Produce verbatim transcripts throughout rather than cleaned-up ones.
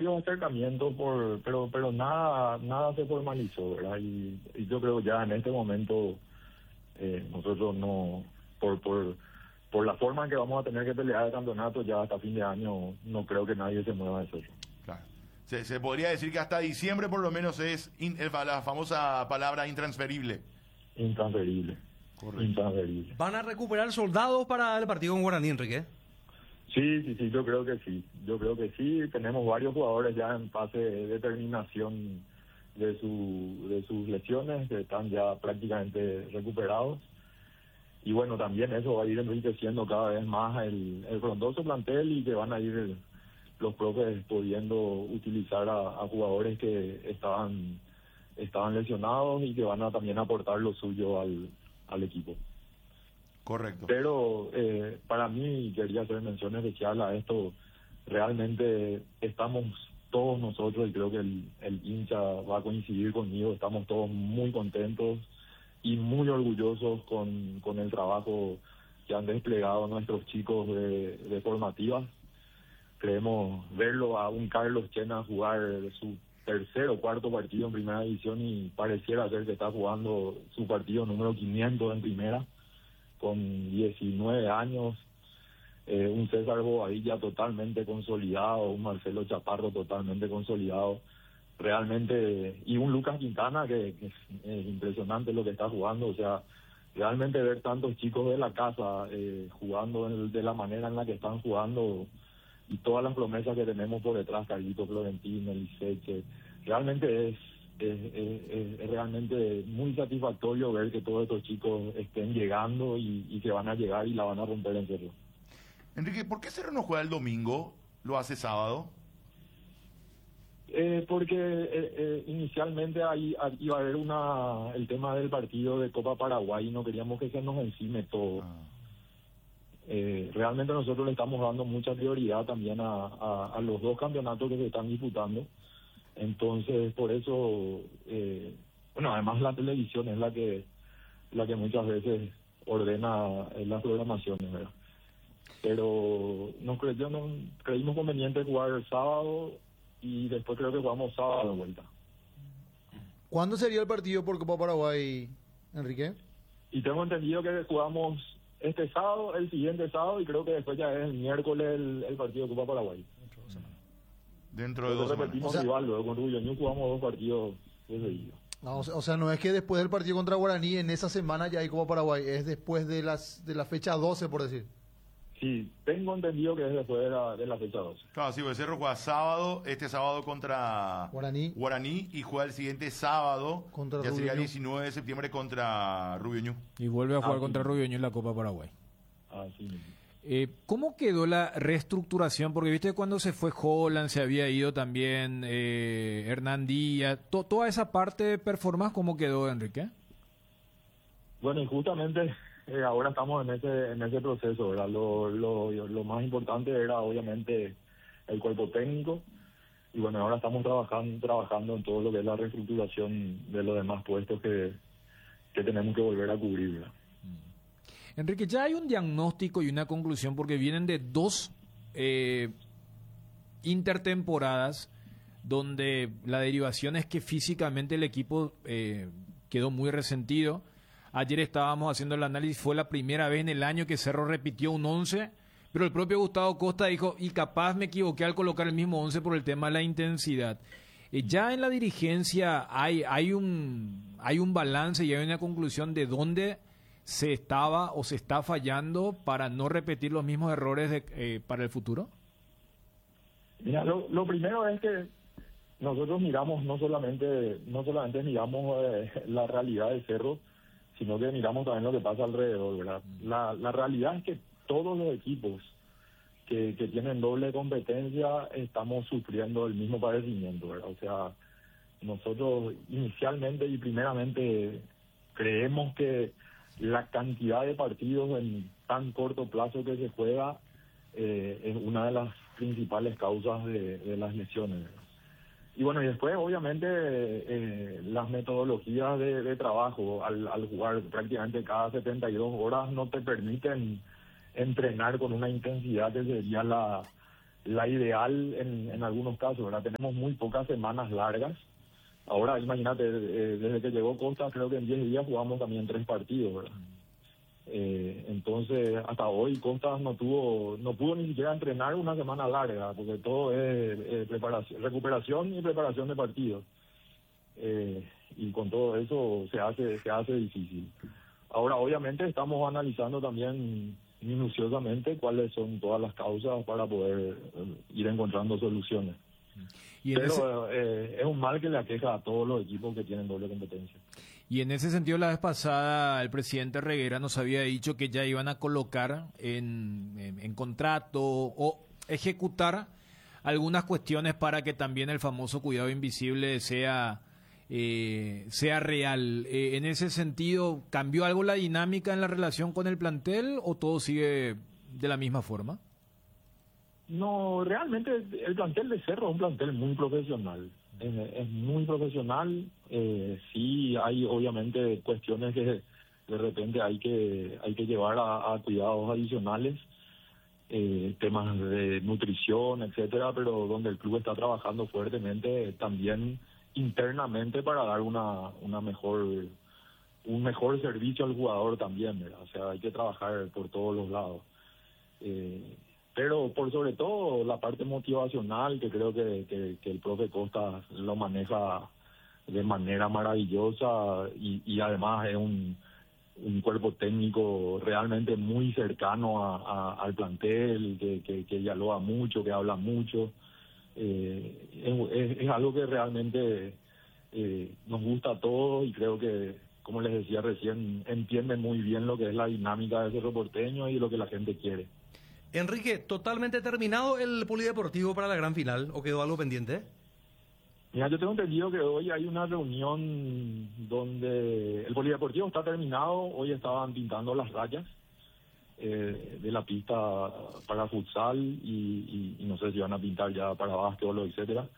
varios acercamientos, por, pero pero nada nada se formalizó, ¿verdad? Y, y yo creo ya en este momento eh, nosotros no, por por por la forma en que vamos a tener que pelear el campeonato ya hasta fin de año, no creo que nadie se mueva de eso. Claro. Se, se podría decir que hasta diciembre por lo menos es in, el, la famosa palabra intransferible. Intransferible. Correcto. Intransferible. ¿Van a recuperar soldados para el partido con Guaraní, Enrique? Sí, sí, sí, yo creo que sí. Yo creo que sí. Tenemos varios jugadores ya en fase de determinación de, su, de sus lesiones, que están ya prácticamente recuperados. Y bueno, también eso va a ir enriqueciendo cada vez más el, el frondoso plantel, y que van a ir los profes pudiendo utilizar a, a jugadores que estaban estaban lesionados y que van a también aportar lo suyo al, al equipo. Correcto. Pero eh, para mí, quería hacer mención especial a esto, realmente estamos todos nosotros, y creo que el, el hincha va a coincidir conmigo, estamos todos muy contentos y muy orgullosos con, con el trabajo que han desplegado nuestros chicos de, de formativas. Creemos verlo a un Carlos Chena jugar su tercer o cuarto partido en primera división, y pareciera ser que está jugando su partido número quinientos en primera, con diecinueve años, eh, un César Bobadilla totalmente consolidado, un Marcelo Chaparro totalmente consolidado, realmente, y un Lucas Quintana que, que es, es impresionante lo que está jugando. O sea, realmente ver tantos chicos de la casa eh, jugando en, de la manera en la que están jugando, y todas las promesas que tenemos por detrás, Carlito Florentino, Eliseche, realmente es, es, es, es realmente muy satisfactorio ver que todos estos chicos estén llegando y, y que van a llegar y la van a romper en Cerro. Enrique, ¿por qué Cerro no juega el domingo? ¿Lo hace sábado? Eh, porque eh, eh, inicialmente ahí, ahí iba a haber una el tema del partido de Copa Paraguay, y no queríamos que se nos encime todo. Ah. Eh, realmente nosotros le estamos dando mucha prioridad también a, a, a los dos campeonatos que se están disputando. Entonces, por eso, eh, bueno, además la televisión es la que la que muchas veces ordena las programaciones, ¿verdad? Pero no cre yo no creímos conveniente jugar el sábado, y después creo que jugamos sábado de vuelta. ¿Cuándo sería el partido por Copa Paraguay, Enrique? Y tengo entendido que jugamos este sábado, el siguiente sábado, y creo que después ya es el miércoles el, el partido de Copa Paraguay. Dentro de dos semanas. Repetimos, o sea, rival, luego con Rubio Ñu jugamos dos partidos de seguido. No, o sea, no es que después del partido contra Guaraní, en esa semana ya hay Copa Paraguay, es después de las de la fecha doce, por decir. Sí, tengo entendido que es después de la, de la fecha doce. Claro, sí, porque Cerro juega sábado, este sábado contra Guaraní, Guaraní y juega el siguiente sábado, contra ya Rubio sería Ñu. diecinueve de septiembre contra Rubio Ñu. Y vuelve a jugar Ah, contra sí. Rubio Ñu en la Copa Paraguay. Ah, sí mismo. Eh, ¿Cómo quedó la reestructuración? Porque viste cuando se fue Holland, se había ido también eh, Hernán Díaz, to, toda esa parte de performance, ¿cómo quedó, Enrique? Bueno, y justamente eh, ahora estamos en ese en ese proceso, ¿verdad? Lo, lo, lo más importante era obviamente el cuerpo técnico, y bueno, ahora estamos trabajando trabajando en todo lo que es la reestructuración de los demás puestos que, que tenemos que volver a cubrir, ¿verdad? Enrique, ya hay un diagnóstico y una conclusión, porque vienen de dos eh, intertemporadas donde la derivación es que físicamente el equipo eh, quedó muy resentido. Ayer estábamos haciendo el análisis, fue la primera vez en el año que Cerro repitió un once, pero el propio Gustavo Costa dijo, y capaz me equivoqué al colocar el mismo once por el tema de la intensidad. Eh, ya en la dirigencia hay, hay, un, hay un balance y hay una conclusión de dónde se estaba o se está fallando para no repetir los mismos errores de, eh, para el futuro. Mira, lo, lo primero es que nosotros miramos no solamente no solamente miramos eh, la realidad del Cerro, sino que miramos también lo que pasa alrededor, ¿verdad? La, la realidad es que todos los equipos que, que tienen doble competencia estamos sufriendo el mismo padecimiento, ¿verdad? O sea, nosotros inicialmente y primeramente creemos que la cantidad de partidos en tan corto plazo que se juega eh, es una de las principales causas de, de las lesiones, ¿verdad? Y bueno, y después obviamente eh, las metodologías de, de trabajo al, al jugar prácticamente cada setenta y dos horas no te permiten entrenar con una intensidad que sería la la ideal en, en algunos casos, ¿verdad? Tenemos muy pocas semanas largas. Ahora, imagínate, eh, desde que llegó Costa, creo que en diez días jugamos también tres partidos, ¿verdad? Eh, entonces, hasta hoy Costa no tuvo, no pudo ni siquiera entrenar una semana larga, porque todo es eh, preparación, recuperación y preparación de partidos. Eh, y con todo eso se hace, se hace difícil. Ahora, obviamente, estamos analizando también minuciosamente cuáles son todas las causas para poder eh, ir encontrando soluciones. Y en Pero ese- eh, es un mal que le aqueja a todos los equipos que tienen doble competencia. Y en ese sentido, la vez pasada, el presidente Reguera nos había dicho que ya iban a colocar en, en, en contrato o ejecutar algunas cuestiones para que también el famoso cuidado invisible sea, eh, sea real. Eh, en ese sentido, ¿cambió algo la dinámica en la relación con el plantel o todo sigue de la misma forma? No, realmente el plantel de Cerro es un plantel muy profesional. Es, es muy profesional. Eh, sí, hay obviamente cuestiones que de repente hay que hay que llevar a, a cuidados adicionales, eh, temas de nutrición, etcétera, pero donde el club está trabajando fuertemente también internamente para dar una una mejor un mejor servicio al jugador también, ¿verdad? O sea, hay que trabajar por todos los lados. Eh, pero por sobre todo la parte motivacional, que creo que, que, que el profe Costa lo maneja de manera maravillosa y, y además es un, un cuerpo técnico realmente muy cercano a, a, al plantel, que, que, que dialoga mucho, que habla mucho. Eh, es, es, es algo que realmente eh, nos gusta a todos y creo que, como les decía recién, entiende muy bien lo que es la dinámica de Cerro Porteño y lo que la gente quiere. Enrique, ¿totalmente terminado el polideportivo para la gran final o quedó algo pendiente? Mira, yo tengo entendido que hoy hay una reunión donde el polideportivo está terminado. Hoy estaban pintando las rayas eh, de la pista para futsal y, y, y no sé si van a pintar ya para básquetbol, etcétera.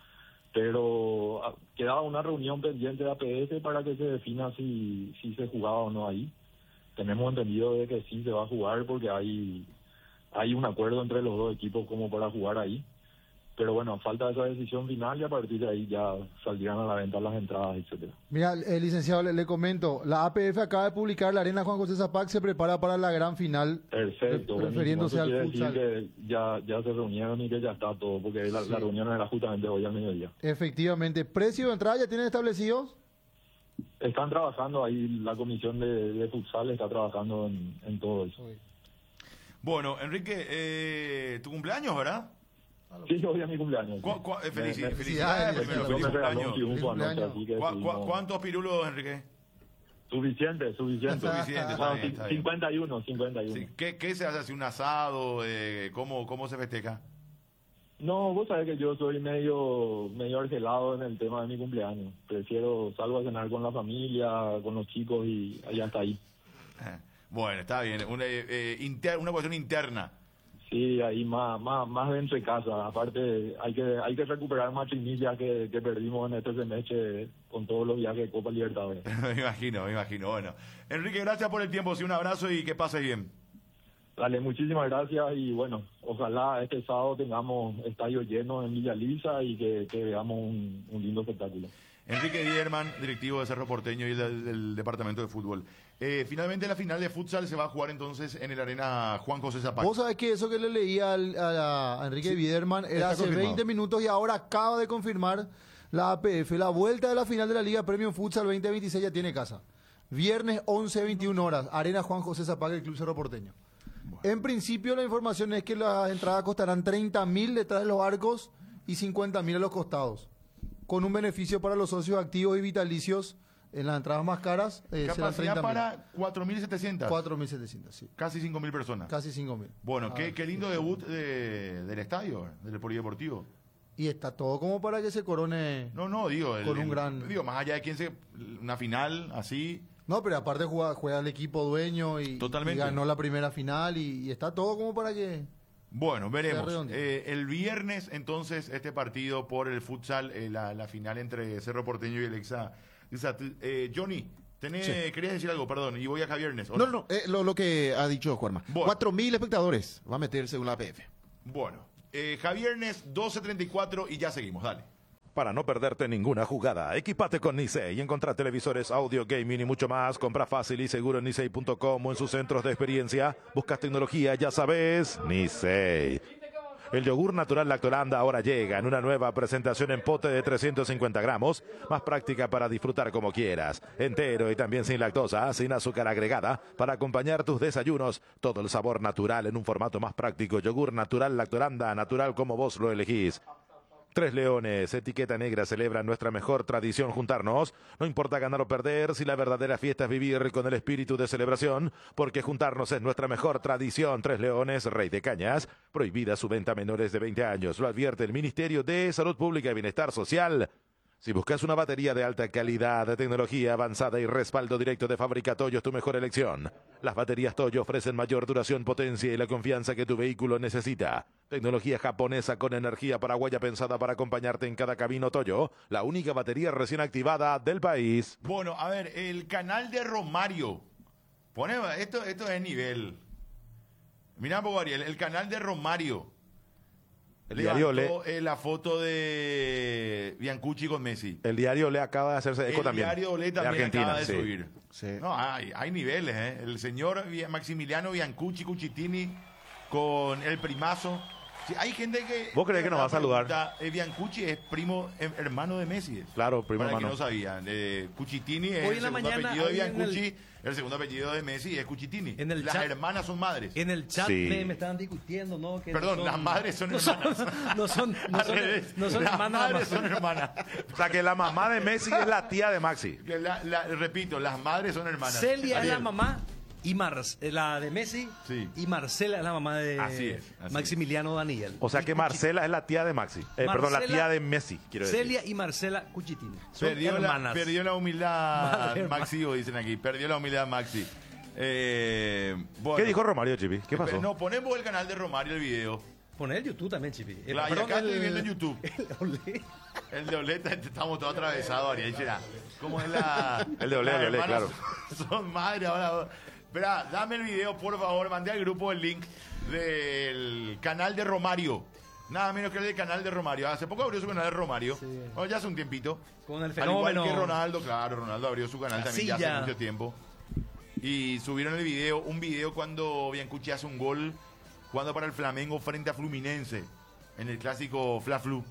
Pero ah, quedaba una reunión pendiente de A P S para que se defina si, si se jugaba o no ahí. Tenemos entendido de que sí se va a jugar porque hay, hay un acuerdo entre los dos equipos como para jugar ahí. Pero bueno, falta esa decisión final y a partir de ahí ya saldrían a la venta las entradas, etcétera. Mira, eh, licenciado, le, le comento, la A P F acaba de publicar, la Arena Juan José Zapac se prepara para la gran final. Perfecto, re- refiriéndose buenísimo. Eso al quiere futsal. decir que ya, ya se reunieron y que ya está todo, porque la, Sí. la reunión era justamente hoy al mediodía. Efectivamente. ¿Precio de entrada ya tienen establecidos? Están trabajando ahí, la comisión de, de futsal está trabajando en, en todo eso. Bueno, Enrique, eh, tu cumpleaños, ¿verdad? Sí, hoy es mi cumpleaños. Cu- cu- eh, felici- Me- me- felicidades, me- primero, Yo feliz me regaló un cumpleaños. triunfo anoche, Cumpleaños. así que ¿Cu- sí, cu- no. ¿Cuántos pirulos, Enrique? Suficiente, suficiente. Suficiente, está No, bien, ci- está bien. cincuenta y uno, cincuenta y uno. Sí, ¿Qué, ¿Qué se hace? ¿Así un asado? Eh, ¿cómo, ¿Cómo se festeja? No, vos sabés que yo soy medio medio argelado en el tema de mi cumpleaños. Prefiero salgo a cenar con la familia, con los chicos y allá está ahí. Bueno, está bien. Una, eh, eh, inter- una cuestión interna. Sí, ahí más más más dentro de casa. Aparte hay que hay que recuperar más trinillas que, que perdimos en este semestre con todos los viajes de Copa Libertadores. Me imagino, me imagino. Bueno, Enrique, gracias por el tiempo. Sí, un abrazo y que pase bien. Dale, muchísimas gracias y bueno, ojalá este sábado tengamos estadio lleno en Villa Lisa y que, que veamos un, un lindo espectáculo. Enrique Diderman, directivo de Cerro Porteño y del, del Departamento de Fútbol. Eh, finalmente la final de futsal se va a jugar entonces en el Arena Juan José Zapac. Vos sabés que eso que le leía al- a, a Enrique Biderman era está hace confirmado. veinte minutos y ahora acaba de confirmar la A P F. La vuelta de la final de la Liga Premium Futsal veinte veintiséis ya tiene casa. Viernes once veintiuna horas, Arena Juan José Zapac, el Club Cerro Porteño. En principio la información es que las entradas costarán treinta mil detrás de los arcos y cincuenta mil a los costados, con un beneficio para los socios activos y vitalicios en las entradas más caras. Eh, serán Capacidad treinta mil. para cuatro mil setecientos. cuatro mil setecientos, sí. Casi cinco mil personas. Casi cinco mil. Bueno, Ah, qué, qué lindo debut de- del estadio, del polideportivo. Y está todo como para que se corone. No, no, digo, el- Con un el- gran- digo, más allá de quién se, una final así, No, pero aparte juega, juega el equipo dueño y, Totalmente. y ganó la primera final y, y está todo como para que... bueno, veremos. redondito. Eh, el viernes, entonces, este partido por el futsal, eh, la, la final entre Cerro Porteño y el Exa. Exa- eh, Johnny, tenés, Sí. querías decir algo, perdón, y voy acá viernes. ¿o No, no, no, eh, lo, lo que ha dicho Juanma. Bueno. Cuatro mil espectadores va a meter según la A P F. Bueno, Eh, Javiernes doce treinta y cuatro y ya seguimos, dale. Para no perderte ninguna jugada, equipate con Nicey y encontrá televisores, audio, gaming y mucho más. Compra fácil y seguro en nicey punto com o en sus centros de experiencia. Buscas tecnología, ya sabes, Nicey. El yogur natural Lactolanda ahora llega en una nueva presentación en pote de trescientos cincuenta gramos, más práctica para disfrutar como quieras. Entero y también sin lactosa, sin azúcar agregada, para acompañar tus desayunos. Todo el sabor natural en un formato más práctico. Yogur natural Lactolanda, natural como vos lo elegís. Tres Leones, etiqueta negra, celebra nuestra mejor tradición juntarnos. No importa ganar o perder, si la verdadera fiesta es vivir con el espíritu de celebración, porque juntarnos es nuestra mejor tradición. Tres Leones, Rey de Cañas, prohibida su venta a menores de veinte años. Lo advierte el Ministerio de Salud Pública y Bienestar Social. Si buscas una batería de alta calidad, de tecnología avanzada y respaldo directo de fábrica, Toyo es tu mejor elección. Las baterías Toyo ofrecen mayor duración, potencia y la confianza que tu vehículo necesita. Tecnología japonesa con energía paraguaya pensada para acompañarte en cada camino. Toyo, la única batería recién activada del país. Bueno, a ver, el canal de Romario. Pone, esto, esto es nivel. Mira, Ariel, el canal de Romario. El diario Le, eh, la foto de Biancucci con Messi. El diario Le acaba de hacerse eco el también. El diario Le también de Argentina, acaba de sí. subir. Sí. No, hay, hay niveles, ¿eh? El señor Maximiliano Biancucci Cucitini con el primazo. Sí, hay gente que... ¿Vos crees que nos va a saludar? Pregunta, eh, Biancucci es primo, eh, hermano de Messi. Claro, primo Para hermano. que no sabían. Eh, Cucitini es Hoy el en la segundo mañana, apellido de hoy en Biancucci. el- El segundo apellido de Messi es Cucitini. En el Las chat- hermanas son madres. En el chat Sí. me, me estaban discutiendo, ¿no? Que Perdón, no las madres son no son, hermanas. no son, no Al son, revés. no son las hermanas. madres las son madres. hermanas. O sea que la mamá de Messi es la tía de Maxi. Que la- la- repito, las madres son hermanas. Celia es la Ariel. mamá y Mar, la de Messi Sí. y Marcela es la mamá de Así es, así Maximiliano Daniel. O sea Y que Cuchi- Marcela es la tía de Maxi. Eh, perdón, la Marcela- tía de Messi, quiero decir. Celia y Marcela Cuchitini. Son Perdió la, hermanas. perdió la humildad Madre Maxi, o dicen aquí. Perdió la humildad Maxi. Eh, bueno. ¿Qué dijo Romario, Chipi? ¿Qué pasó? No, ponemos el canal de Romario el video. Poner el YouTube también, Chipi. Eh, La- y perdón, acá estoy viendo en YouTube. el Olé. El de Oleta, estamos todos atravesados, Ariel. Chera. ¿Cómo es la...? El de Olé, las el de Olé, hermanas claro. Son, son madres ahora. Espera, dame el video, por favor. Mandé al grupo el link del canal de Romario. Nada menos que el del canal de Romario. Hace poco abrió su canal de Romario. Bueno, ya hace un tiempito. Con el Al igual fenómeno. que Ronaldo, claro, Ronaldo abrió su canal también ya hace Casilla. mucho tiempo. Y subieron el video, un video cuando Biancucci hace un gol jugando para el Flamengo frente a Fluminense en el clásico Fla Flu.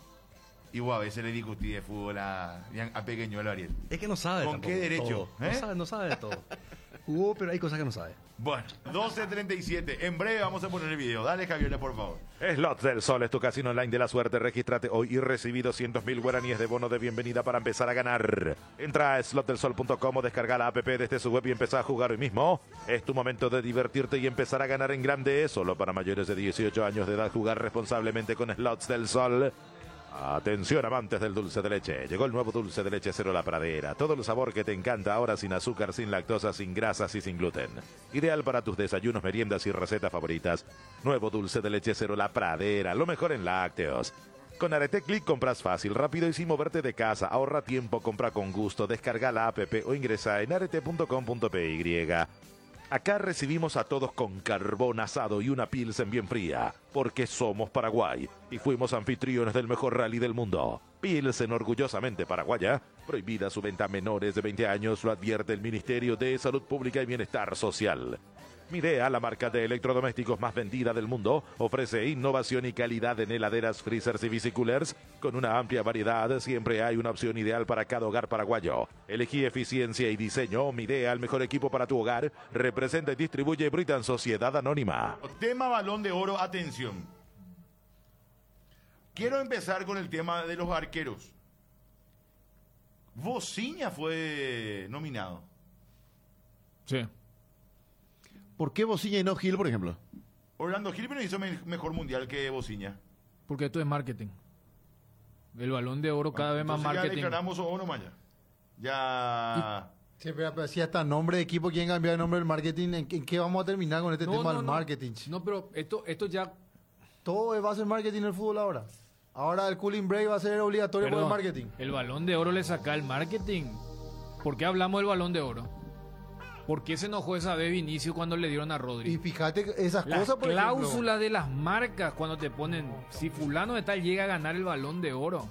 Y bueno, a veces le discutí de fútbol a, a Pequeñuelo Ariel. Es que no sabe. ¿Con tampoco qué derecho? todo. ¿Eh? No, sabe, no sabe de todo. Jugó, pero hay cosas que no sabe. Bueno, doce treinta y siete. En breve vamos a poner el video. Dale, Javier, por favor. Slots del Sol es tu casino online de la suerte. Regístrate hoy y recibí doscientos mil guaraníes de bono de bienvenida para empezar a ganar. Entra a slot del sol punto com o descarga la app desde su web y empezá a jugar hoy mismo. Es tu momento de divertirte y empezar a ganar en grande. Solo para mayores de dieciocho años de edad. Jugar responsablemente con Slots del Sol. Atención, amantes del dulce de leche. Llegó el nuevo dulce de leche Cero La Pradera. Todo el sabor que te encanta ahora sin azúcar, sin lactosa, sin grasas y sin gluten. Ideal para tus desayunos, meriendas y recetas favoritas. Nuevo dulce de leche Cero La Pradera. Lo mejor en lácteos. Con Arete Click compras fácil, rápido y sin moverte de casa. Ahorra tiempo, compra con gusto. Descarga la app o ingresa en arete punto com punto py. Acá recibimos a todos con carbón asado y una Pilsen bien fría, porque somos Paraguay y fuimos anfitriones del mejor rally del mundo. Pilsen, orgullosamente paraguaya, prohibida su venta a menores de veinte años, lo advierte el Ministerio de Salud Pública y Bienestar Social. Midea, la marca de electrodomésticos más vendida del mundo, ofrece innovación y calidad en heladeras, freezers y bicicoolers. Con una amplia variedad, siempre hay una opción ideal para cada hogar paraguayo. Elegí eficiencia y diseño. Midea, el mejor equipo para tu hogar. Representa y distribuye Britan Sociedad Anónima. Tema Balón de Oro, atención. Quiero empezar con el tema de los arqueros. Bociña fue nominado. Sí. ¿Por qué Bociña y no Gil, por ejemplo? Orlando Gil pero hizo me- mejor mundial que Bociña. Porque esto es marketing. El Balón de Oro cada vez más Entonces marketing. Ya declaramos o no Maya. Ya. Siempre aparecía hasta nombre de equipo. ¿Quién cambiar el nombre del marketing? ¿En, en qué vamos a terminar con este No, tema no, del no. marketing? No, pero esto, esto ya... Todo va a ser marketing en el fútbol ahora. Ahora el cooling break va a ser obligatorio Perdón, por el marketing. el Balón de Oro le saca el marketing. ¿Por qué hablamos del Balón de Oro? ¿Por qué se enojó esa vez Vinicius cuando le dieron a Rodri? Y fíjate que esas Las cosas, por cláusulas ejemplo, de las marcas cuando te ponen, si fulano de tal llega a ganar el Balón de Oro.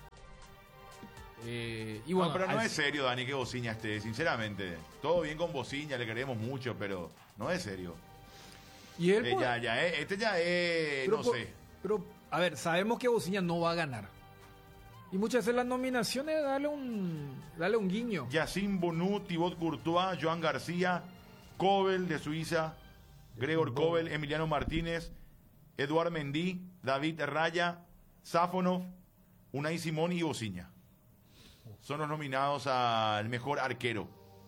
Eh, y bueno, no, pero no al- es serio, Dani, que Bociña esté, sinceramente. Todo bien con Bociña, le queremos mucho, pero no es serio. y él Eh, por- ya, ya, eh, este ya es, pero no por- sé. Pero, a ver, sabemos que Bociña no va a ganar. Y muchas veces las nominaciones, dale un, dale un guiño. Yacine Bonu, Thibaut Courtois, Joan García, Kobel de Suiza, Gregor Kobel, Emiliano Martínez, Eduard Mendy, David Raya, Safonov, Unai Simón y Bociña. Son los nominados al mejor arquero.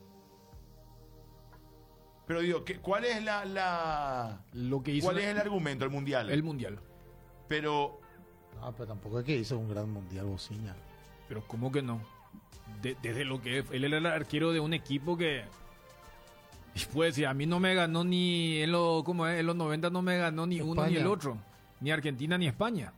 Pero digo, ¿qué- ¿cuál es la, la Lo que hizo cuál el- es el argumento, el mundial? el Mundial. Pero No, pero tampoco es que hizo un gran mundial Bociña. Pero ¿cómo que no? De- desde lo que él era el arquero de un equipo que y puede decir, a mí no me ganó ni en, lo, ¿cómo es? En los noventa no me ganó ni uno ni España. el otro, ni Argentina ni España.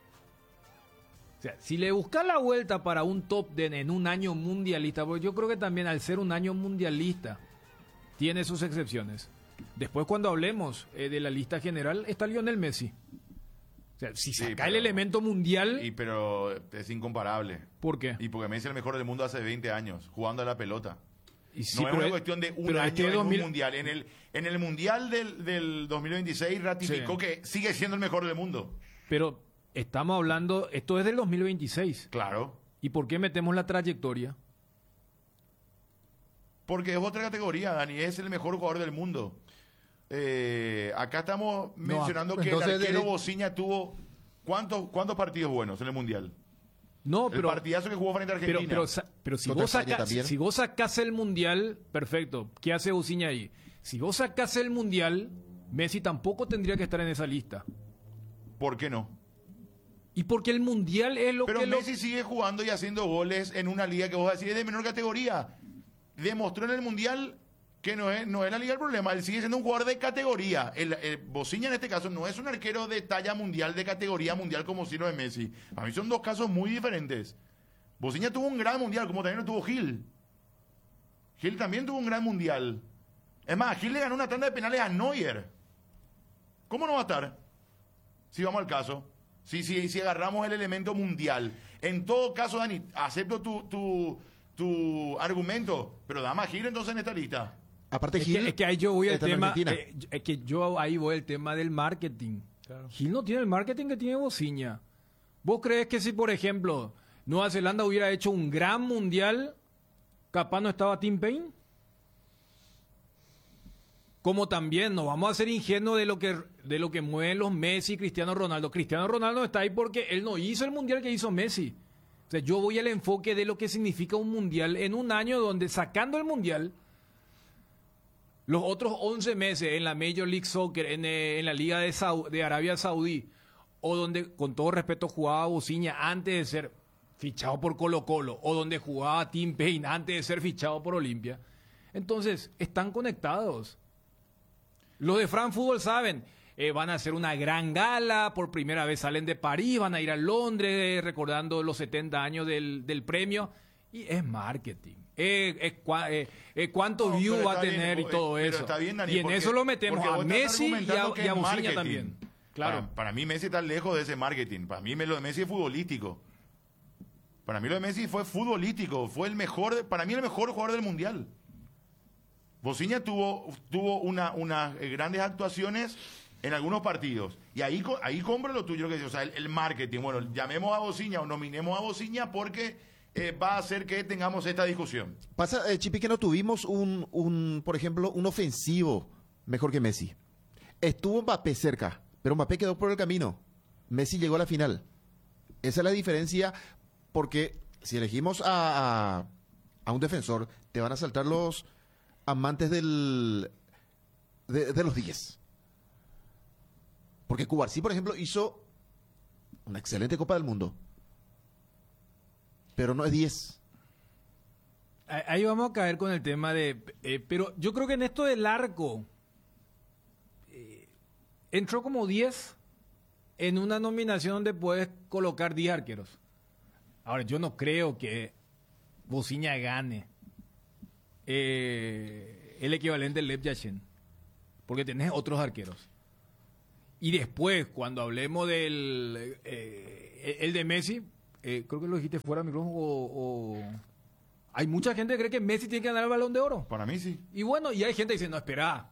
O sea, si le busca la vuelta para un top ten en un año mundialista, porque yo creo que también al ser un año mundialista tiene sus excepciones. Después cuando hablemos eh, de la lista general está Lionel Messi. O sea, si Sí, saca el pero- elemento mundial, y pero es incomparable. ¿por qué? Y porque Messi es el mejor del mundo hace veinte años, jugando a la pelota. Y sí, no es pero una es- cuestión de un pero año este en dos mil un mundial. En el, en el mundial del, del dos mil veintiséis ratificó Sí. que sigue siendo el mejor del mundo. Pero estamos hablando, esto es del dos mil veintiséis. Claro. ¿Y por qué metemos la trayectoria? Porque es otra categoría, Dani. Es el mejor jugador del mundo. Eh, acá estamos No, mencionando que entonces, el arquero de- Bociña tuvo ¿cuántos, cuántos partidos buenos en el mundial? No, El pero, partidazo que jugó frente a pero, Argentina. pero, sa- pero si, Contra vos España sacas, también. si vos sacás el mundial, perfecto. ¿Qué hace Bociña ahí? Si vos sacás el mundial, Messi tampoco tendría que estar en esa lista. ¿Por qué no? Y porque el mundial es lo Pero que lo- Messi sigue jugando y haciendo goles en una liga que vos decís es de menor categoría. Demostró en el Mundial que no es, no es la liga el problema. Él sigue siendo un jugador de categoría. El, el Bociña en este caso no es un arquero de talla mundial, de categoría mundial como si lo es Messi. A mí son dos casos muy diferentes. Bociña tuvo un gran mundial, como también lo tuvo Gil. Gil también tuvo un gran mundial. Es más, Gil le ganó una tanda de penales a Neuer. ¿Cómo no va a estar? Si vamos al caso. Si, si, si agarramos el elemento mundial. En todo caso, Dani, acepto tu, tu, tu argumento, pero dame a Gil entonces en esta lista. Aparte, es, Gil que, es que ahí yo voy al está en tema, Argentina. eh, es que yo ahí voy al tema del marketing. Gil no tiene el marketing que tiene Bociña. ¿Vos crees que si, por ejemplo, Nueva Zelanda hubiera hecho un gran mundial, capaz no estaba Tim Payne? Como también no vamos a ser ingenuos de lo que de lo que mueven los Messi y Cristiano Ronaldo. Cristiano Ronaldo está ahí porque él no hizo el mundial que hizo Messi. O sea, yo voy al enfoque de lo que significa un mundial en un año donde sacando el mundial, los otros once meses en la Major League Soccer, en, eh, en la Liga de, Sau- de Arabia Saudí, o donde, con todo respeto, jugaba Bociña antes de ser fichado por Colo Colo, o donde jugaba Tim Payne antes de ser fichado por Olimpia. Entonces, están conectados. Los de Fran Fútbol saben, eh, van a hacer una gran gala, por primera vez salen de París, van a ir a Londres eh, recordando los setenta años del, del premio, y es marketing. Eh, eh, cua- eh, eh, cuánto No, view pero va a está bien, tener y eh, todo pero eso. está bien, Dani, y en porque- eso lo metemos porque a vos estás Messi y a, argumentando que y a es Bociña marketing. también. Claro. Para, para mí Messi está lejos de ese marketing. Para mí lo de Messi es futbolístico. Para mí lo de Messi fue futbolístico. Fue el mejor, para mí el mejor jugador del Mundial. Bociña tuvo, tuvo una, unas eh, grandes actuaciones en algunos partidos. Y ahí, co- ahí compro lo tuyo, que o sea, el, el marketing. Bueno, llamemos a Bociña o nominemos a Bociña porque eh, va a hacer que tengamos esta discusión. Pasa, eh, Chipi, que no tuvimos un, un, por ejemplo, un ofensivo mejor que Messi. Estuvo Mbappé cerca, pero Mbappé quedó por el camino. Messi llegó a la final. Esa es la diferencia, porque si elegimos a, a, a un defensor, te van a saltar los amantes del de, de los diez. Porque Cubarsí, por ejemplo, hizo una excelente Copa del Mundo, pero no es diez. Ahí- Ahí vamos a caer con el tema de... eh, pero yo creo que en esto del arco eh, entró como diez en una nominación donde puedes colocar diez arqueros. Ahora, yo no creo que Bociña gane eh, el equivalente del Lev Yashin, porque tenés otros arqueros. Y después, cuando hablemos del eh, el de Messi, eh, creo que lo dijiste fuera de micrófono, o, o hay mucha gente que cree que Messi tiene que ganar el Balón de Oro. Para mí sí. Y bueno, y hay gente que dice, no, espera.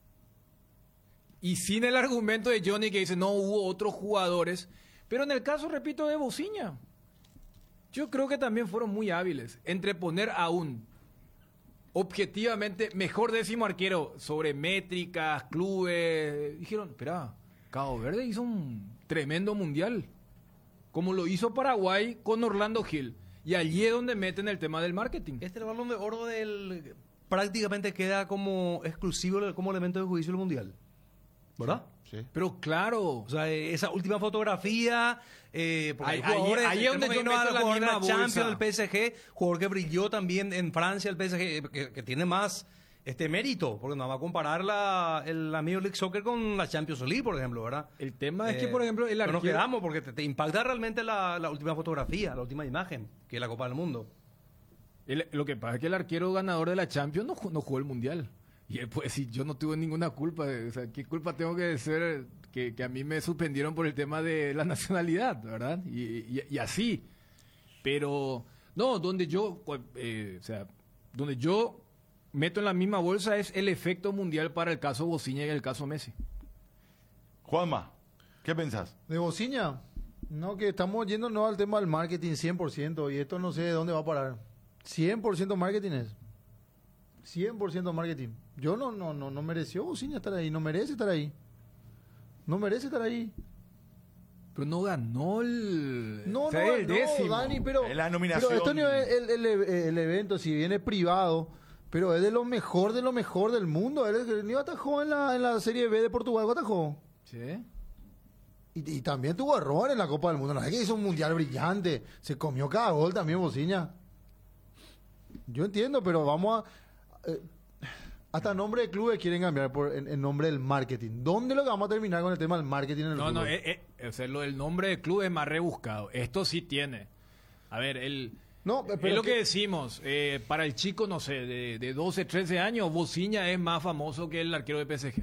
Y sin el argumento de Johnny que dice, no, hubo otros jugadores. Pero en el caso, repito, de Bociña, yo creo que también fueron muy hábiles entre poner a un objetivamente mejor décimo arquero sobre métricas, clubes. Dijeron, espera, Cabo Verde hizo un tremendo mundial, como lo hizo Paraguay con Orlando Gil. Y allí es donde meten el tema del marketing. Este el Balón de Oro del prácticamente queda como exclusivo, como elemento de juicio del mundial, ¿verdad? Sí. Pero claro, O sea, eh, esa última fotografía, eh, porque Ahí- hay jugadores, ahí- ahí es donde tenemos yo que meto nombrar la al jugador de misma la Champions bolsa. del P S G, jugador que brilló también en Francia, el P S G, que, que tiene más este mérito, porque no va a comparar la, el, la Major League Soccer con la Champions League, por ejemplo, ¿verdad? el tema es Eh, que, por ejemplo, el pero nos arquero... quedamos porque te, te impacta realmente la, la última fotografía, la última imagen, que es la Copa del Mundo. El- lo que pasa es que el arquero ganador de la Champions no, ju- no jugó el Mundial. Y él puede decir, yo no tuve ninguna culpa. O sea, ¿qué culpa tengo que ser que, que a mí me suspendieron por el tema de la nacionalidad, verdad? Y, y- y así. Pero, no, donde yo, pues, eh, o sea, donde yo meto en la misma bolsa es el efecto mundial para el caso Bociña y el caso Messi. Juanma, ¿qué pensás? De Bociña, no, que estamos yéndonos al tema del marketing cien por ciento y esto no sé de dónde va a parar. cien por ciento marketing es. cien por ciento marketing. Yo no, no, no, no mereció Bociña estar ahí, no merece estar ahí. No merece estar ahí. Pero no ganó el, No, o sea, no, el no, décimo. Dani, pero, Es la nominación. pero esto no es el, el, el- el evento, si viene privado, pero es de lo mejor, de lo mejor del mundo. Él, él ni atajó en la, en la Serie B de Portugal, atajó. ¿Sí? Y, y también tuvo error en la Copa del Mundo. No es que hizo un mundial brillante. Se comió cada gol también Bociña. Yo entiendo, pero vamos a... eh, hasta nombre de clubes quieren cambiar por en, en nombre del marketing. ¿Dónde lo que vamos a terminar con el tema del marketing en el No, no, fútbol? eh, eh, o sea, lo del nombre del club es más rebuscado. Esto sí tiene. A ver, el, No, pero es lo que, que- decimos. eh, para el chico, no sé, de, de doce, trece años, Bociña es más famoso que el arquero de P S G.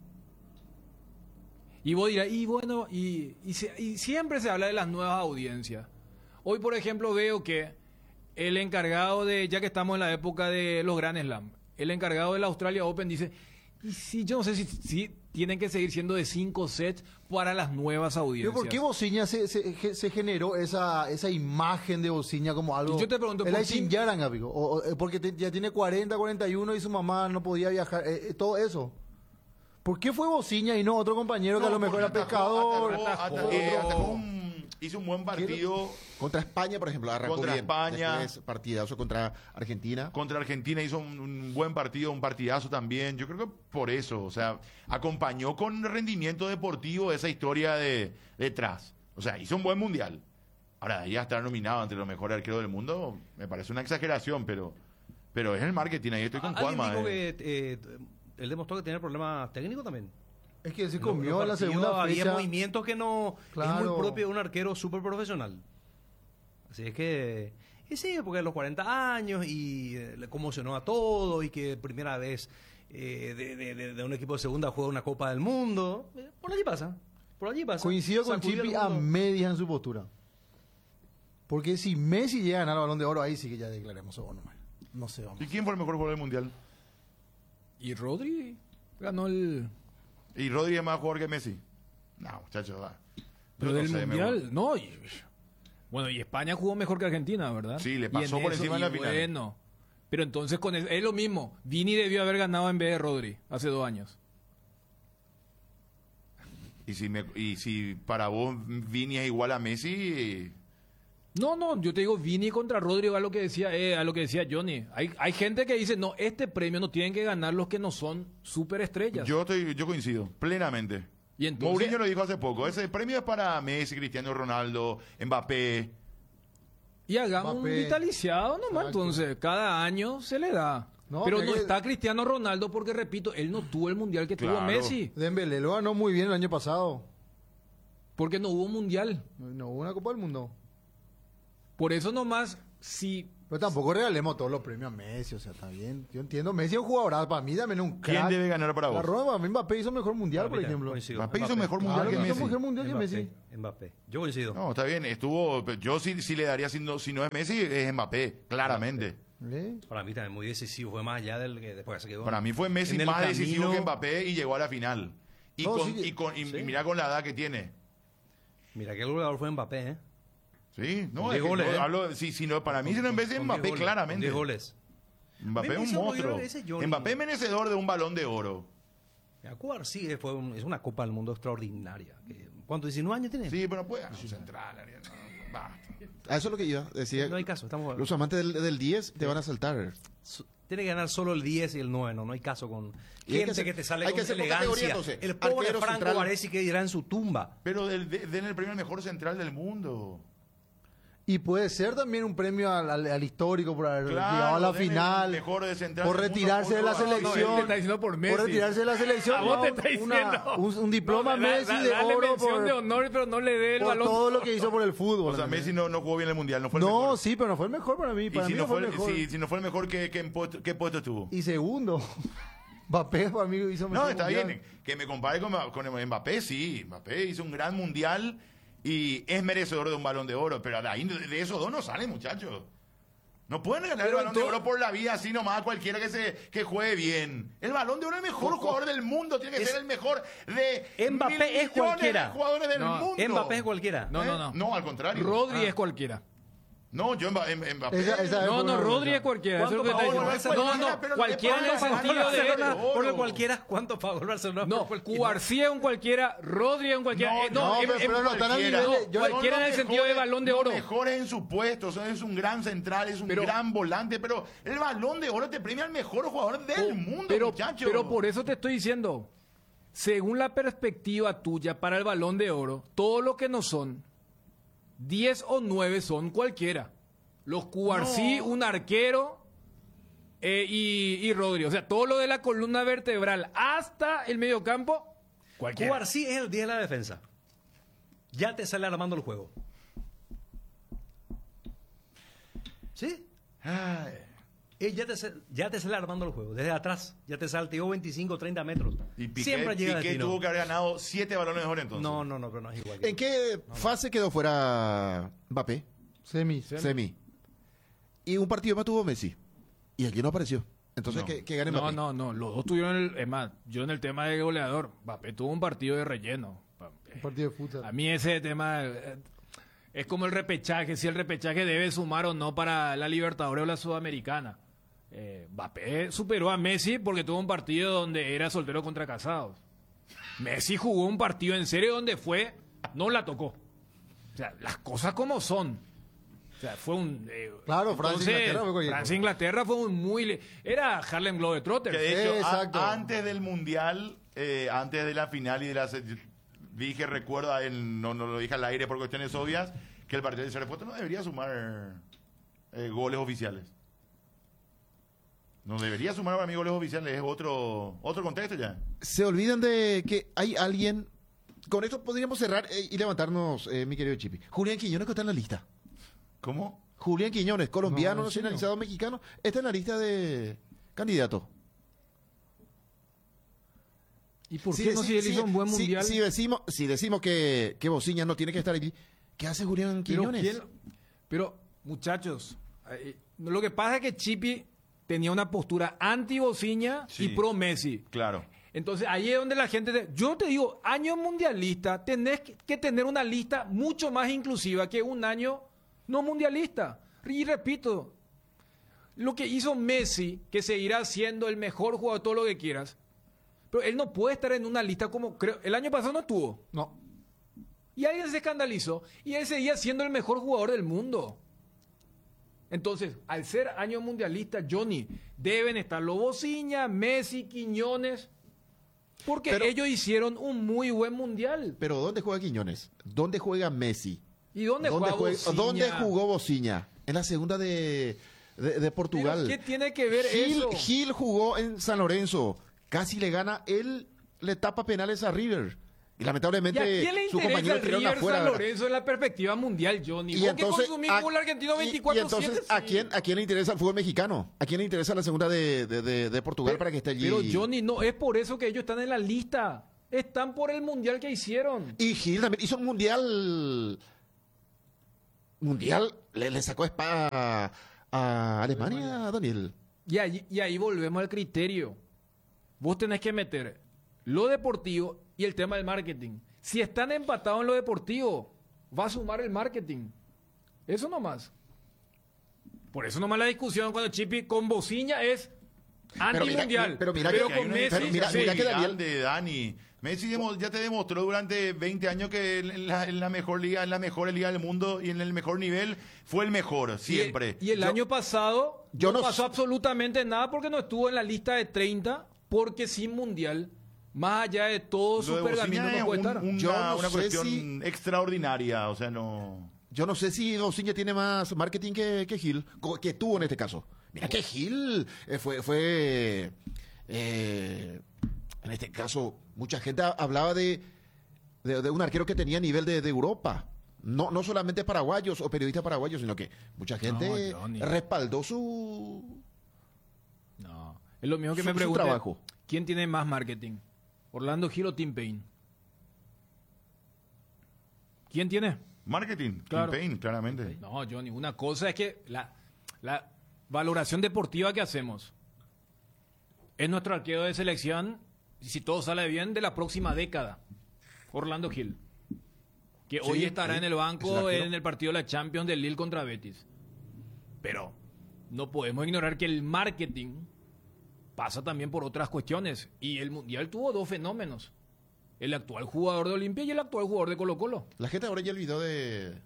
Y vos dirás, y bueno, y, y, se- y siempre se habla de las nuevas audiencias. Hoy, por ejemplo, veo que el encargado de, ya que estamos en la época de los Grand Slam, el encargado de la Australia Open dice, y si yo no sé si, si tienen que seguir siendo de cinco sets para las nuevas ¿Pero audiencias. por qué Bociña se, se, ge- se generó esa, esa imagen de Bociña como algo... Y yo te pregunto, el ¿por Aisin qué? Yaran, amigo, o, o, eh, porque te- ya tiene cuarenta, cuarenta y uno y su mamá no podía viajar, eh, eh, todo eso. ¿Por qué fue Bociña y no otro compañero que a lo mejor era porque pescador? atajó- atajó- Atajó. eh, atajó un- hizo un buen partido. Contra España, por ejemplo, arrancó Contra bien. España. Después partidazo contra Argentina. Contra Argentina hizo un, un buen partido, un partidazo también. Yo creo que por eso, o sea, acompañó con rendimiento deportivo esa historia de detrás. O sea, hizo un buen mundial. Ahora, ahí a estar nominado entre los mejores arqueros del mundo, me parece una exageración, pero, pero es el marketing. Ahí estoy con Alguien Juanma. dijo eh. que eh, él demostró que tiene problemas técnicos también. Es que se En los- comió los en la partidos segunda había fecha. movimientos que no es Claro. muy propio de un arquero súper profesional. Así es que y sí, porque a los cuarenta años y eh, le conmocionó a todo y que primera vez eh, de, de- de- de un equipo de segunda juega una Copa del Mundo. Eh, por allí pasa. Por allí pasa. Coincido con Sacudió Chipi al a mundo. medias en su postura. Porque si Messi llega a ganar el Balón de Oro, ahí sí que ya declaremos eso nomás. No sé, vamos. ¿Y quién fue el mejor jugador del mundial? Y Rodri ganó el... ¿Y Rodri es más jugador que Messi? No, muchachos, va. Pero Yo no del sé, me Mundial, voy. no. y- bueno, y España jugó mejor que Argentina, ¿verdad? Sí, le Y pasó en por eso- encima en la y final. Bueno, pero entonces con el- es lo mismo. Vini debió haber ganado en vez de Rodri hace dos años. Y si, me, y si para vos Vini es igual a Messi, No, no, yo te digo Vini contra Rodri a lo que decía, eh, a lo que decía Johnny. Hay, hay gente que dice, no, este premio no tienen que ganar los que no son superestrellas. yo estoy, yo coincido plenamente. Y entonces- Mourinho lo dijo hace poco. Ese premio es para Messi, Cristiano Ronaldo, Mbappé. Y hagamos un Mbappé. vitaliciado nomás, Exacto. entonces cada año se le da. No, pero pero no que- está Cristiano Ronaldo porque, repito, él no tuvo el mundial que tuvo Claro. Messi. Dembélé lo ganó muy bien el año pasado. Porque no hubo mundial. No hubo una Copa del Mundo. Por eso nomás, si Pero tampoco regalemos todos los premios a Messi, o sea, está bien. Yo entiendo, Messi es un jugador, para mí también es un crack. ¿Quién debe ganar para La vos? Roma, para mí Mbappé hizo mejor mundial, por Mbappé, ejemplo. coincido. Mbappé hizo mejor mundial Claro, que hizo Messi. mejor mundial que Mbappé, Messi. Mbappé. Yo coincido. No, está bien, estuvo. Yo sí, sí le daría, si no, si no es Messi, es Mbappé, claramente. ¿Eh? Para mí también muy decisivo, fue más allá del que después se quedó. Para mí fue Messi en el más decisivo camino. que Mbappé y llegó a la final. Y, No, con, sí, y, con, y sí. mira con la edad que tiene. Mira que el goleador fue Mbappé, ¿eh? Sí, no, Con es diez que goles, yo ¿eh? hablo, si, si no, para mí, si no es Messi, es Con Mbappé, diez goles, claramente. con diez goles. Mbappé es un Messi, yo monstruo. creo que ese Johnny- Mbappé es merecedor de un balón de oro. Acuar sí, fue un- es una Copa del Mundo extraordinaria. Que- ¿Cuánto? ¿diecinueve años tiene? Sí, pero puede ganar un central, Ariel, no, basta. A eso es lo que yo decía. No hay caso, estamos... Los amantes del, del diez te van a saltar. Su- Tiene que ganar solo el diez y el nueve, no, no hay caso con Y hay que gente hacer- que te sale hay con que hacer por elegancia. categoría, entonces. El pobre Arquero Franco central. Baresi que dirá en su tumba. Pero del, de- den el premio al mejor central del mundo. Y puede ser también un premio al, al- al histórico por haber Claro, llegado a la den el final, mejor de central por del mundo, retirarse de la por- no, no, él te selección, está diciendo por Messi. por retirarse de la selección, A vos no, te está una- diciendo. un, un diploma No, da- Messi da- de dale oro mención por, de honor, pero no le dé el por balón. todo lo que hizo por el fútbol. O sea, ¿entendés? Messi no, no jugó bien el mundial, no fue el No, mejor. sí, pero no fue el mejor para mí. Y Para si mí no, no fue fue, el mejor. si, si no fue el mejor, ¿qué, qué, puesto, qué puesto tuvo? Y segundo, Mbappé para mí hizo mejor No, está mundial. bien. Que me compare con, con Mbappé, sí. Mbappé hizo un gran mundial y es merecedor de un balón de oro. Pero de, ahí, de esos dos no salen, muchachos. No pueden ganar Pero el balón de todo- oro por la vida así nomás a cualquiera que se que juegue bien. El balón de oro es el mejor jugador del mundo. Tiene que Es- ser el mejor de Mbappé mil es millones cualquiera. de jugadores del No, mundo. Mbappé es cualquiera. No, ¿Eh? no, no. No, al contrario. Rodri Ah. es cualquiera. No, yo Mba- em- Mbappé. Esa- esa- No, no, por- Rodri es cualquiera. Eso es lo que está pagó diciendo. el Barcelona? No, no, Pero no cualquiera le en el pagan sentido a de... Barcelona. Barcelona, por oro. el cualquiera, ¿cuánto pagó el Barcelona? No, por cualquiera? Cubarsí es un cualquiera, Rodri es un cualquiera. No, Eh, no, em- pero- em- pero no están a cualquiera. nivel de- yo- Son cualquiera los en el sentido de mejores- balón de oro. Los mejores en su puesto, son- es un gran central, es un Pero- gran volante, pero el balón de oro te premia al mejor jugador del mundo, pero, muchacho. pero por eso te estoy diciendo, según la perspectiva tuya para el balón de oro, todo lo que no son diez o nueve son cualquiera. Los Cubarsí, No. un arquero eh, y, y Rodri. O sea, todo lo de la columna vertebral hasta el mediocampo, cualquiera. Cubarsí es el diez de la defensa. Ya te sale armando el juego. ¿Sí? Ay, Él ya te, sal- ya te sale armando el juego. Desde atrás. Ya te salteó veinticinco, treinta metros. y Piqué, Siempre llega al Piqué destino. tuvo que haber ganado siete balones de oro entonces. No, no, no, pero no es igual. ¿En qué fase quedó fuera Mbappé? Semi. Semi. Y un partido más tuvo Messi. Y aquí no apareció. Entonces, No. que, que gane No, Mbappé. no, no. Los dos tuvieron el. Es más, yo en el tema de goleador, Mbappé tuvo un partido de relleno. Un partido de fútbol. A mí ese tema eh, es como el repechaje, si el repechaje debe sumar o no para la Libertadores o la Sudamericana. Eh, Mbappé superó a Messi porque tuvo un partido donde era soltero contra casados. Messi jugó un partido en serio donde fue, no la tocó. O sea, las cosas como son. O sea, fue un... eh, Claro, Francia-Inglaterra fue cualquier cosa. Francia-Inglaterra fue un muy... le- Era Harlem Que Globetrotters. de hecho, a- Exacto. antes del mundial, eh, antes de la final y de la... Dije, recuerda, el, no, no lo dije al aire por cuestiones obvias, que el partido de ese repuesto no debería sumar eh, goles oficiales. No debería sumar para mí goles oficiales, es otro, otro contexto ya. Se olvidan de que hay alguien... Con esto podríamos cerrar eh, y levantarnos, eh, mi querido Chipi. Julián Quiñones que está en la lista. ¿Cómo? Julián Quiñones, colombiano, No, ¿en serio? nacionalizado mexicano, está en la lista de candidatos. ¿Y por Si qué no deci- si él si- hizo un buen si- mundial? Si, decimos, si decimos que, que Bociña no tiene que estar allí, ¿qué hace Julián Pero, Quiñones? ¿quién- pero, muchachos, eh, lo que pasa es que Chipi tenía una postura anti-Bociña Sí. y pro-Messi. Claro. Entonces, ahí es donde la gente... te- yo te digo, año mundialista, tenés que, que tener una lista mucho más inclusiva que un año no mundialista. Y repito, lo que hizo Messi, que seguirá siendo el mejor jugador, todo lo que quieras, pero él no puede estar en una lista como... creo el año pasado no estuvo. No. Y alguien se escandalizó y él seguía siendo el mejor jugador del mundo. Entonces, al ser año mundialista, Johnny, deben estar Lobociña, Messi, Quiñones, porque Pero- ellos hicieron un muy buen mundial. Pero ¿dónde juega Quiñones? ¿Dónde juega Messi? ¿Y dónde, ¿Dónde, juega juega- Bociña? ¿Dónde jugó Bociña? En la segunda de, de, de Portugal. ¿Pero qué tiene que ver Gil, eso? Gil jugó en San Lorenzo. Casi le gana. Él le tapa penales a River. Y ¿Y lamentablemente a quién le sus interesa compañeros el tiraron River afuera. San ¿verdad? Lorenzo en la perspectiva mundial, Johnny? Y ¿Vos entonces, que consumís a- fútbol argentino y- y veinticuatro entonces, siete? ¿a quién, ¿a quién le interesa el fútbol mexicano? ¿A quién le interesa la segunda de, de, de- de Portugal para que esté allí? Pero Johnny, no, es por eso que ellos están en la lista. Están por el mundial que hicieron. Y Gil también hizo un mundial. Mundial, le, le sacó espada a Alemania, Daniel. Y ahí, y ahí volvemos al criterio. Vos tenés que meter lo deportivo y el tema del marketing. Si están empatados en lo deportivo, va a sumar el marketing. Eso nomás. Por eso nomás la discusión cuando Chipi con bociña es antimundial. pero mira pero que- con hay una Messi, diferencia. Mira- sí. mira que Daniel- Grande, Dani. Messi demo- ya te demostró durante veinte años que en la, en la mejor liga, en la mejor liga del mundo y en el mejor nivel fue el mejor, siempre. Y, y el Yo- año pasado yo no no pasó s- absolutamente nada porque no estuvo en la lista de treinta, porque sin mundial, más allá de todo Lo su de pergamino Bociña no es puede un- estar. una, Yo no una sé cuestión si- extraordinaria, o sea, no... Yo no sé si Bociña tiene más marketing que, que Gil, co- que tuvo en este caso. Mira que Gil eh, fue, fue eh, en este caso, mucha gente ha- hablaba de, de, de un arquero que tenía nivel de, de Europa. No, no solamente paraguayos o periodistas paraguayos, sino que mucha gente No, Johnny. respaldó su... No. Es lo mismo que Su- me su pregunten, trabajo. ¿quién tiene más marketing? ¿Orlando Gil o Tim Payne? ¿Quién tiene? Marketing, Claro. campaign, claramente. No, Johnny, una cosa es que la, la valoración deportiva que hacemos es nuestro arquero de selección, si todo sale bien, de la próxima década. Orlando Gil. Que hoy Sí, estará sí, en el es el banco arquero. en el partido de la Champions del Lille contra Betis. Pero no podemos ignorar que el marketing pasa también por otras cuestiones. Y el Mundial tuvo dos fenómenos. El actual jugador de Olimpia y el actual jugador de Colo-Colo. La gente ahora ya olvidó de...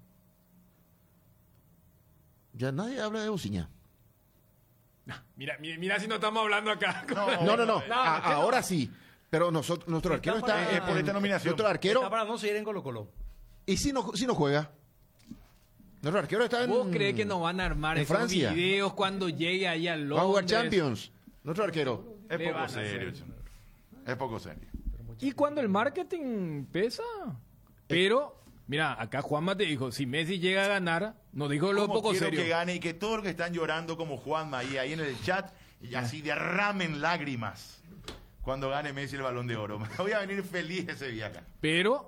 Ya nadie habla de Bociña. Mira, mira, mira si no estamos hablando acá. No, no, no. No, A- ¿qué no? ahora sí. Pero nosotros, nuestro Está arquero para- está... es por esta nominación. Nuestro arquero... Está para no seguir en Colo Colo. ¿Y si no, si no juega? Nuestro arquero está en... ¿Vos crees que nos van a armar en esos Francia. videos cuando llegue ahí a Londres? Va a jugar Champions. Nuestro arquero. Es Le poco van a serio. hacer. Es poco serio. Y cuando el marketing pesa. Pero, mira, acá Juanma te dijo, si Messi llega a ganar, nos dijo lo ¿Cómo poco quiero serio. que gane y que todos los que están llorando como Juanma ahí, ahí en el chat y así derramen lágrimas cuando gane Messi el Balón de Oro? Me voy a venir feliz ese día acá. Pero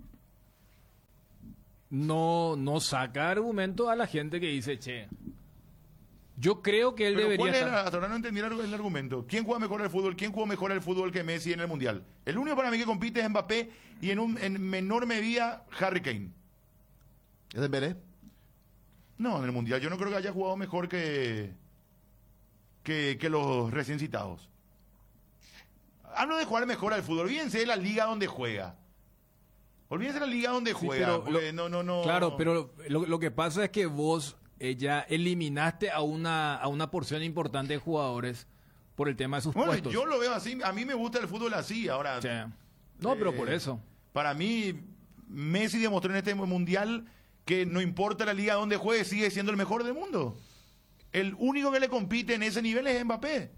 no, no saca argumento a la gente que dice, che, yo creo que él Pero debería ¿cuál es el- estar... hasta ahora no entendí el argu- el argumento. ¿Quién juega mejor el fútbol? ¿Quién jugó mejor el fútbol que Messi en el Mundial? El único para mí que compite es Mbappé y en, un, en menor medida Harry Kane. ¿Es Dembélé? No, en el Mundial yo no creo que haya jugado mejor que, que, que los recién citados. Hablo de jugar mejor al fútbol. Olvídense de la liga donde juega. Olvídense de la liga donde Sí, juega. pero porque lo- no, no, no. Claro, pero lo, lo que pasa es que vos eh, ya eliminaste a una, a una porción importante de jugadores por el tema de sus Bueno, puestos. yo lo veo así. A mí me gusta el fútbol así. Ahora, Sí. No, pero Eh, por eso. para mí, Messi demostró en este mundial que no importa la liga donde juegue, sigue siendo el mejor del mundo. El único que le compite en ese nivel es Mbappé.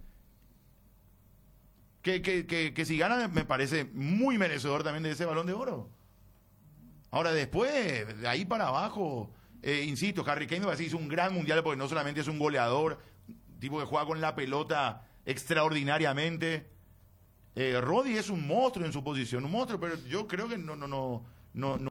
Que, que, que, que si gana me parece muy merecedor también de ese Balón de Oro. Ahora después, de ahí para abajo, eh, insisto, Harry Kane me parece que hizo un gran mundial porque no solamente es un goleador, tipo que juega con la pelota extraordinariamente. Eh, Rodri es un monstruo en su posición, un monstruo, pero yo creo que no, no, no, no, no